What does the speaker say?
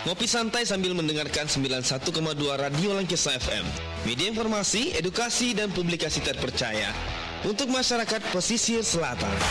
Ngopi santai sambil mendengarkan 91,2 Radio Langgesa FM. Media informasi, edukasi, dan publikasi terpercaya untuk masyarakat pesisir selatan.